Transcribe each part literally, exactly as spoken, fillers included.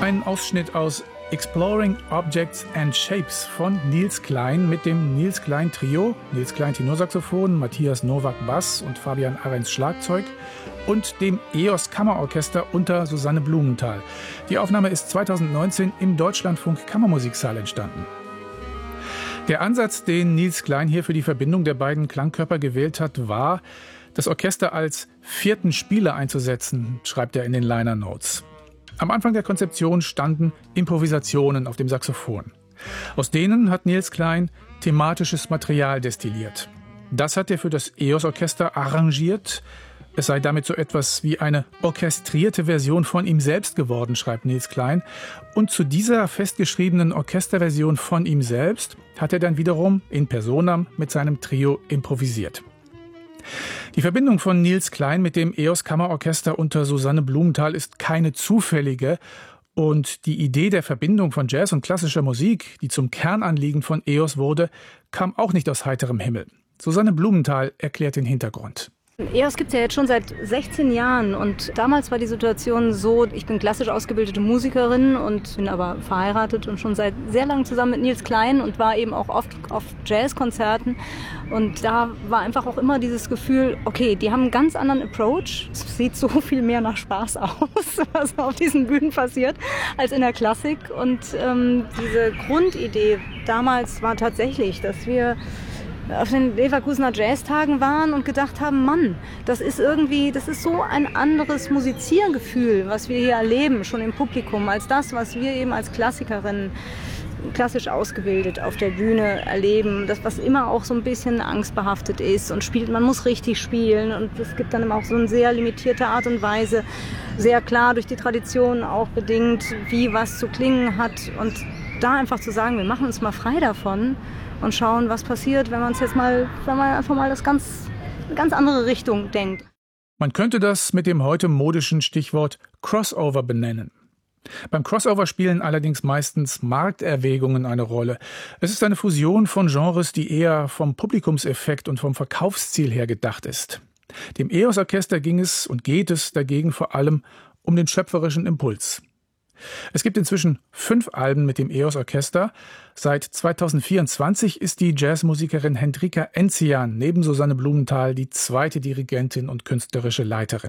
Ein Ausschnitt aus Exploring Objects and Shapes von Nils Klein mit dem Nils Klein Trio, Nils Klein Tenorsaxophon, Matthias Nowak Bass und Fabian Ahrens Schlagzeug und dem E O S Kammerorchester unter Susanne Blumenthal. Die Aufnahme ist zweitausendneunzehn im Deutschlandfunk Kammermusiksaal entstanden. Der Ansatz, den Nils Klein hier für die Verbindung der beiden Klangkörper gewählt hat, war, das Orchester als vierten Spieler einzusetzen, schreibt er in den Liner Notes. Am Anfang der Konzeption standen Improvisationen auf dem Saxophon. Aus denen hat Nils Klein thematisches Material destilliert. Das hat er für das E O S-Orchester arrangiert. Es sei damit so etwas wie eine orchestrierte Version von ihm selbst geworden, schreibt Nils Klein. Und zu dieser festgeschriebenen Orchesterversion von ihm selbst hat er dann wiederum in personam mit seinem Trio improvisiert. Die Verbindung von Nils Klein mit dem E O S Kammerorchester unter Susanne Blumenthal ist keine zufällige. Und die Idee der Verbindung von Jazz und klassischer Musik, die zum Kernanliegen von E O S wurde, kam auch nicht aus heiterem Himmel. Susanne Blumenthal erklärt den Hintergrund. E O S gibt es ja jetzt schon seit sechzehn Jahren und damals war die Situation so, ich bin klassisch ausgebildete Musikerin und bin aber verheiratet und schon seit sehr langem zusammen mit Nils Klein und war eben auch oft auf Jazzkonzerten und da war einfach auch immer dieses Gefühl, okay, die haben einen ganz anderen Approach, es sieht so viel mehr nach Spaß aus, was auf diesen Bühnen passiert, als in der Klassik und ähm, diese Grundidee damals war tatsächlich, dass wir auf den Leverkusener Jazztagen waren und gedacht haben, Mann, das ist irgendwie, das ist so ein anderes Musiziergefühl, was wir hier erleben, schon im Publikum, als das, was wir eben als Klassikerinnen klassisch ausgebildet auf der Bühne erleben, das, was immer auch so ein bisschen angstbehaftet ist und spielt, man muss richtig spielen und es gibt dann immer auch so eine sehr limitierte Art und Weise, sehr klar durch die Tradition auch bedingt, wie was zu klingen hat und da einfach zu sagen, wir machen uns mal frei davon und schauen, was passiert, wenn man es jetzt mal, wenn man einfach mal das ganz, eine ganz andere Richtung denkt. Man könnte das mit dem heute modischen Stichwort Crossover benennen. Beim Crossover spielen allerdings meistens Markterwägungen eine Rolle. Es ist eine Fusion von Genres, die eher vom Publikumseffekt und vom Verkaufsziel her gedacht ist. Dem E O S-Orchester ging es und geht es dagegen vor allem um den schöpferischen Impuls. Es gibt inzwischen fünf Alben mit dem E O S-Orchester. Seit zweitausendvierundzwanzig ist die Jazzmusikerin Hendrika Enzian neben Susanne Blumenthal die zweite Dirigentin und künstlerische Leiterin.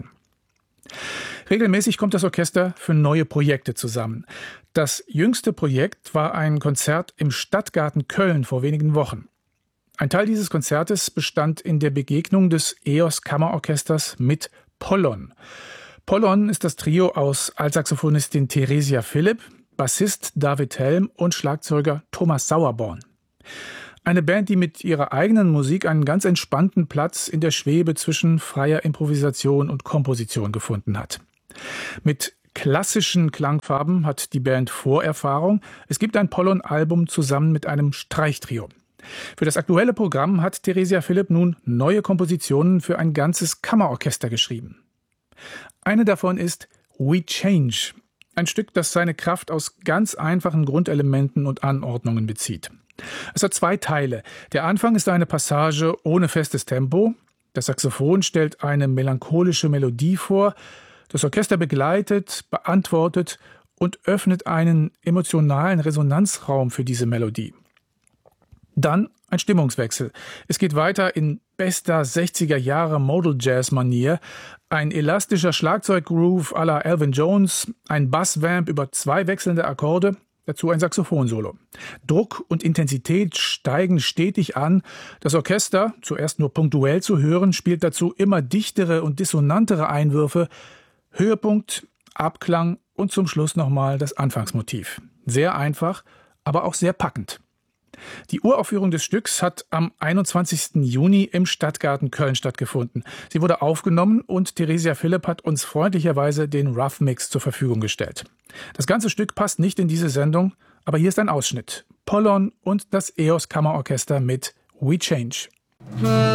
Regelmäßig kommt das Orchester für neue Projekte zusammen. Das jüngste Projekt war ein Konzert im Stadtgarten Köln vor wenigen Wochen. Ein Teil dieses Konzertes bestand in der Begegnung des E O S-Kammerorchesters mit Pollon. Pollon ist das Trio aus Altsaxophonistin Theresia Philipp, Bassist David Helm und Schlagzeuger Thomas Sauerborn. Eine Band, die mit ihrer eigenen Musik einen ganz entspannten Platz in der Schwebe zwischen freier Improvisation und Komposition gefunden hat. Mit klassischen Klangfarben hat die Band Vorerfahrung. Es gibt ein Pollon-Album zusammen mit einem Streichtrio. Für das aktuelle Programm hat Theresia Philipp nun neue Kompositionen für ein ganzes Kammerorchester geschrieben. Eine davon ist We Change, ein Stück, das seine Kraft aus ganz einfachen Grundelementen und Anordnungen bezieht. Es hat zwei Teile. Der Anfang ist eine Passage ohne festes Tempo. Das Saxophon stellt eine melancholische Melodie vor. Das Orchester begleitet, beantwortet und öffnet einen emotionalen Resonanzraum für diese Melodie. Dann ein Stimmungswechsel. Es geht weiter in bester sechziger Jahre Modal-Jazz-Manier. Ein elastischer Schlagzeuggroove à la Elvin Jones, ein Bassvamp über zwei wechselnde Akkorde, dazu ein Saxophonsolo. Druck und Intensität steigen stetig an. Das Orchester, zuerst nur punktuell zu hören, spielt dazu immer dichtere und dissonantere Einwürfe. Höhepunkt, Abklang und zum Schluss nochmal das Anfangsmotiv. Sehr einfach, aber auch sehr packend. Die Uraufführung des Stücks hat am einundzwanzigsten Juni im Stadtgarten Köln stattgefunden. Sie wurde aufgenommen und Theresia Philipp hat uns freundlicherweise den Rough Mix zur Verfügung gestellt. Das ganze Stück passt nicht in diese Sendung, aber hier ist ein Ausschnitt. Pollon und das E O S Kammerorchester mit We Change.